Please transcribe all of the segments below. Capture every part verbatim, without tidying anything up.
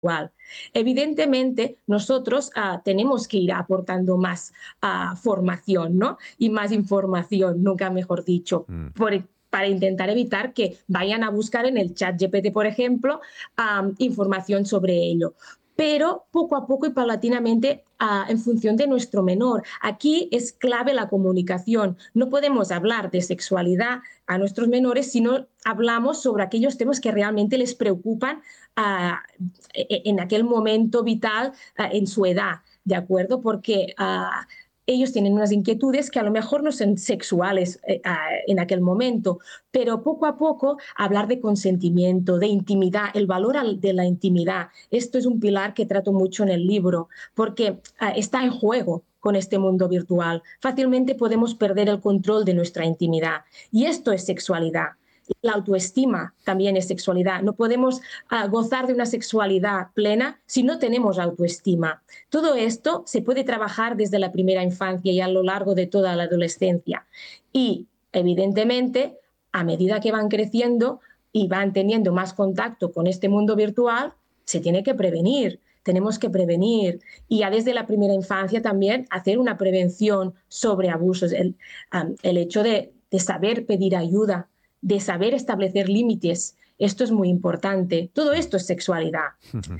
virtual. Evidentemente, nosotros uh, tenemos que ir aportando más uh, formación, ¿no? Y más información, nunca mejor dicho, Mm. por, para intentar evitar que vayan a buscar en el chat G P T, por ejemplo, um, información sobre ello. Pero poco a poco y paulatinamente uh, en función de nuestro menor. Aquí es clave la comunicación. No podemos hablar de sexualidad a nuestros menores si no hablamos sobre aquellos temas que realmente les preocupan uh, en aquel momento vital uh, en su edad, ¿de acuerdo? Porque uh, ellos tienen unas inquietudes que a lo mejor no son sexuales eh, en aquel momento, pero poco a poco hablar de consentimiento, de intimidad, el valor de la intimidad. Esto es un pilar que trato mucho en el libro, porque eh, está en juego con este mundo virtual. Fácilmente podemos perder el control de nuestra intimidad y esto es sexualidad. La autoestima también es sexualidad. No podemos uh, gozar de una sexualidad plena si no tenemos autoestima. Todo esto se puede trabajar desde la primera infancia y a lo largo de toda la adolescencia. Y, evidentemente, a medida que van creciendo y van teniendo más contacto con este mundo virtual, se tiene que prevenir. Tenemos que prevenir y ya desde la primera infancia también hacer una prevención sobre abusos. El, um, el hecho de, de saber pedir ayuda, de saber establecer límites. Esto es muy importante. Todo esto es sexualidad.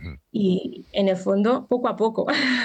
Y en el fondo, poco a poco.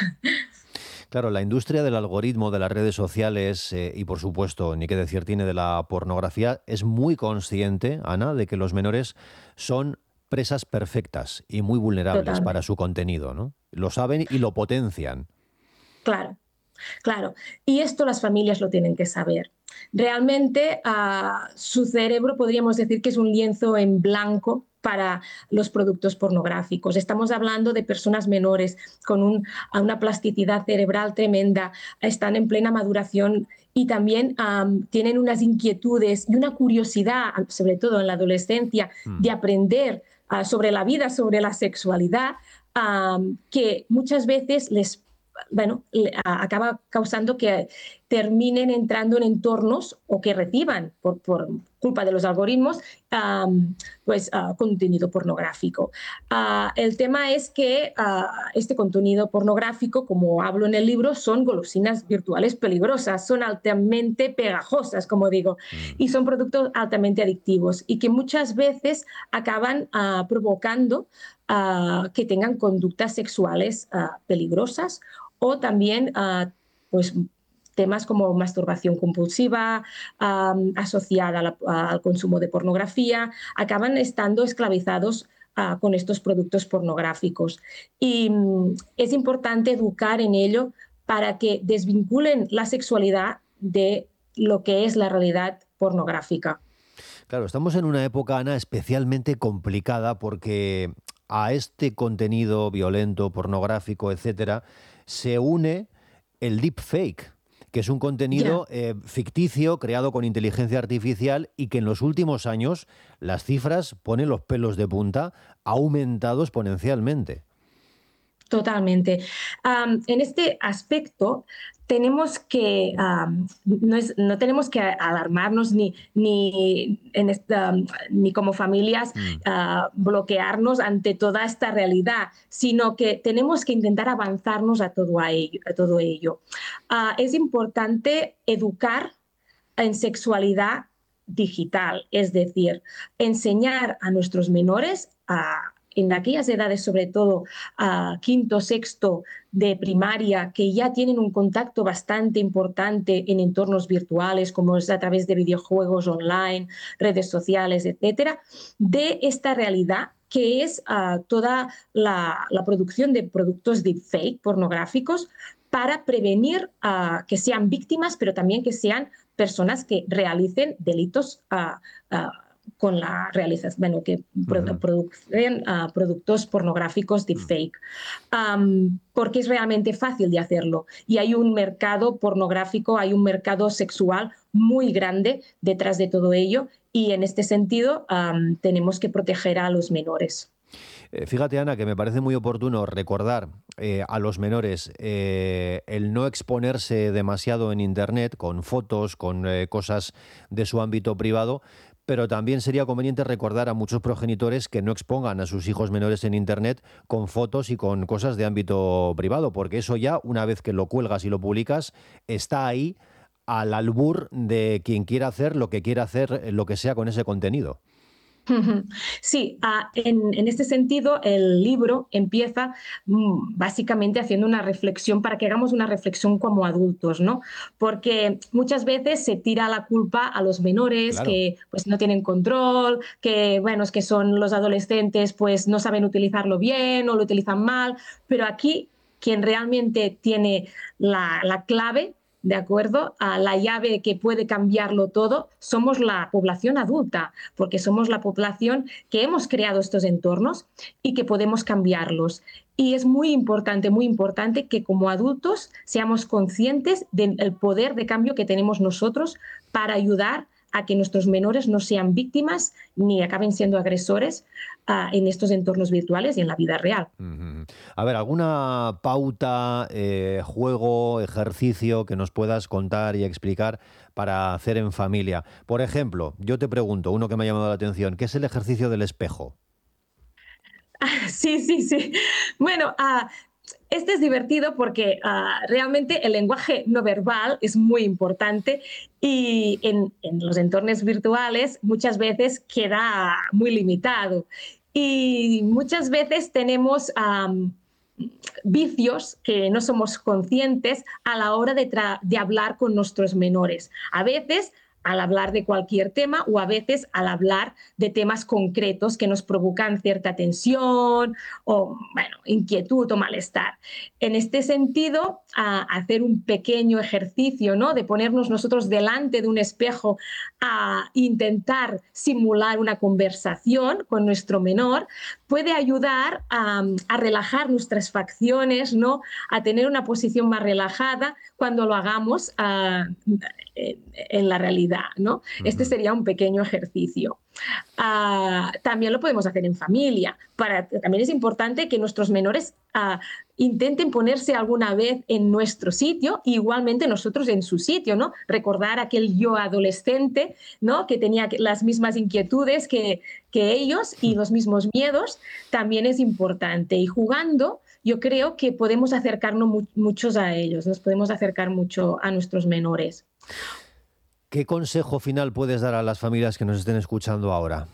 Claro, la industria del algoritmo, de las redes sociales eh, y, por supuesto, ni qué decir tiene de la pornografía, es muy consciente, Ana, de que los menores son presas perfectas y muy vulnerables para Totalmente. su contenido, ¿no? Lo saben y lo potencian. Claro. Claro, y esto las familias lo tienen que saber. Realmente uh, su cerebro podríamos decir que es un lienzo en blanco para los productos pornográficos. Estamos hablando de personas menores con un, una plasticidad cerebral tremenda, están en plena maduración y también um, tienen unas inquietudes y una curiosidad, sobre todo en la adolescencia, Mm. de aprender uh, sobre la vida, sobre la sexualidad, um, que muchas veces les bueno, acaba causando que terminen entrando en entornos o que reciban por, por culpa de los algoritmos um, pues uh, contenido pornográfico. Uh, el tema es que uh, este contenido pornográfico, como hablo en el libro, son golosinas virtuales peligrosas, son altamente pegajosas, como digo, Mm. y son productos altamente adictivos y que muchas veces acaban uh, provocando uh, que tengan conductas sexuales uh, peligrosas o también uh, pues temas como masturbación compulsiva um, asociada a la, a, al consumo de pornografía, acaban estando esclavizados uh, con estos productos pornográficos. Y um, es importante educar en ello para que desvinculen la sexualidad de lo que es la realidad pornográfica. Claro, estamos en una época, Ana, especialmente complicada porque a este contenido violento, pornográfico, etcétera, se une el deepfake, que es un contenido Ya. eh, ficticio creado con inteligencia artificial y que en los últimos años las cifras ponen los pelos de punta, ha aumentado exponencialmente. Totalmente. Um, en este aspecto tenemos que, um, no, es, no tenemos que alarmarnos ni, ni, en esta, ni como familias Mm. uh, bloquearnos ante toda esta realidad, sino que tenemos que intentar avanzarnos a todo, a ello, a todo ello. Uh, es importante educar en sexualidad digital, es decir, enseñar a nuestros menores a en aquellas edades, sobre todo a quinto, sexto de primaria, que ya tienen un contacto bastante importante en entornos virtuales, como es a través de videojuegos online, redes sociales, etcétera, de esta realidad que es uh, toda la, la producción de productos deepfake pornográficos para prevenir uh, que sean víctimas, pero también que sean personas que realicen delitos uh, uh, con la realización, bueno, que Uh-huh. producen uh, productos pornográficos Mm. deepfake, um, porque es realmente fácil de hacerlo. Y hay un mercado pornográfico, hay un mercado sexual muy grande detrás de todo ello y en este sentido um, tenemos que proteger a los menores. Eh, fíjate, Ana, que me parece muy oportuno recordar eh, a los menores eh, el no exponerse demasiado en Internet con fotos, con eh, cosas de su ámbito privado, pero también sería conveniente recordar a muchos progenitores que no expongan a sus hijos menores en Internet con fotos y con cosas de ámbito privado, porque eso ya, una vez que lo cuelgas y lo publicas, está ahí al albur de quien quiera hacer lo que quiera hacer, lo que sea con ese contenido. Sí, uh, en, en este sentido el libro empieza mm, básicamente haciendo una reflexión para que hagamos una reflexión como adultos, ¿no? Porque muchas veces se tira la culpa a los menores Claro. que pues no tienen control, que bueno, es que son los adolescentes pues no saben utilizarlo bien o lo utilizan mal, pero aquí quien realmente tiene la, la clave, ¿de acuerdo? A la llave que puede cambiarlo todo, somos la población adulta, porque somos la población que hemos creado estos entornos y que podemos cambiarlos. Y es muy importante, muy importante que como adultos seamos conscientes del poder de cambio que tenemos nosotros para ayudar a que nuestros menores no sean víctimas ni acaben siendo agresores uh, en estos entornos virtuales y en la vida real. Uh-huh. A ver, ¿alguna pauta, eh, juego, ejercicio que nos puedas contar y explicar para hacer en familia? Por ejemplo, yo te pregunto, uno que me ha llamado la atención, ¿qué es el ejercicio del espejo? Sí, sí, sí. Bueno, uh, este es divertido porque uh, realmente el lenguaje no verbal es muy importante y en, en los entornos virtuales muchas veces queda muy limitado. Y muchas veces tenemos um, vicios que no somos conscientes a la hora de, de hablar con nuestros menores. A veces al hablar de cualquier tema o a veces al hablar de temas concretos que nos provocan cierta tensión o, bueno, inquietud o malestar. En este sentido, a hacer un pequeño ejercicio, ¿no?, de ponernos nosotros delante de un espejo a intentar simular una conversación con nuestro menor puede ayudar a, a relajar nuestras facciones, ¿no?, a tener una posición más relajada cuando lo hagamos uh, en, en la realidad, ¿no? Uh-huh. Este sería un pequeño ejercicio. Uh, también lo podemos hacer en familia. Para, también es importante que nuestros menores uh, intenten ponerse alguna vez en nuestro sitio, igualmente nosotros en su sitio, ¿no? Recordar aquel yo adolescente, ¿no?, que tenía las mismas inquietudes que, que ellos y los mismos miedos, también es importante. Y jugando, yo creo que podemos acercarnos mu- muchos a ellos, nos podemos acercar mucho a nuestros menores. ¿Qué consejo final puedes dar a las familias que nos estén escuchando ahora?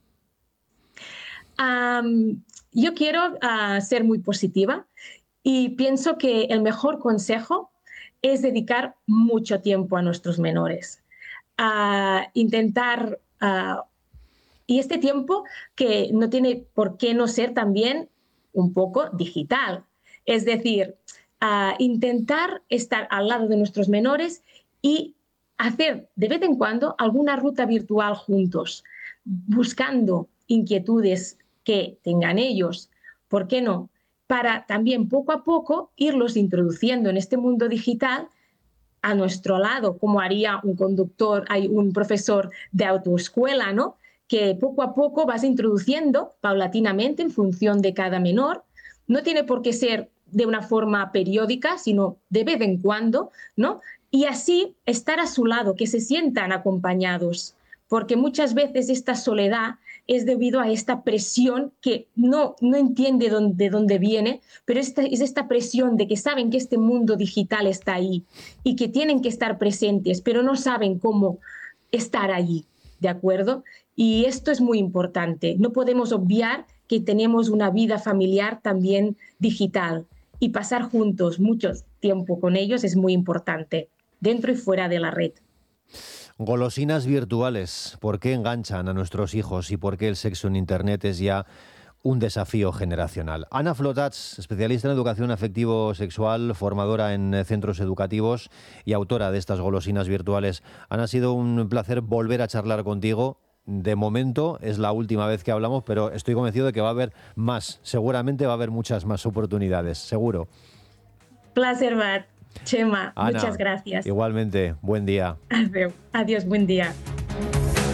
Um, yo quiero uh, ser muy positiva y pienso que el mejor consejo es dedicar mucho tiempo a nuestros menores. Uh, intentar, uh, y este tiempo que no tiene por qué no ser también un poco digital. Es decir, uh, intentar estar al lado de nuestros menores y hacer de vez en cuando alguna ruta virtual juntos, buscando inquietudes que tengan ellos, ¿por qué no? Para también poco a poco irlos introduciendo en este mundo digital a nuestro lado, como haría un conductor, hay un profesor de autoescuela, ¿no?, que poco a poco vas introduciendo paulatinamente en función de cada menor. No tiene por qué ser de una forma periódica, sino de vez en cuando, ¿no? Y así estar a su lado, que se sientan acompañados, porque muchas veces esta soledad es debido a esta presión que no, no entiende dónde, de dónde viene, pero esta, es esta presión de que saben que este mundo digital está ahí y que tienen que estar presentes, pero no saben cómo estar allí, ¿de acuerdo? Y esto es muy importante. No podemos obviar que tenemos una vida familiar también digital y pasar juntos mucho tiempo con ellos es muy importante, dentro y fuera de la red. Golosinas virtuales, ¿por qué enganchan a nuestros hijos y por qué el sexo en Internet es ya un desafío generacional? Ana Flotats, especialista en educación afectivo-sexual, formadora en centros educativos y autora de estas golosinas virtuales. Ana, ha sido un placer volver a charlar contigo. De momento es la última vez que hablamos, pero estoy convencido de que va a haber más. Seguramente va a haber muchas más oportunidades, seguro. Placer, Matt. Chema, Ana, muchas gracias. Igualmente, buen día. Adiós, buen día.